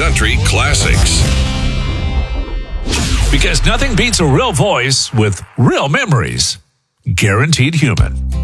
country classics. Because nothing beats a real voice with real memories. Guaranteed Human.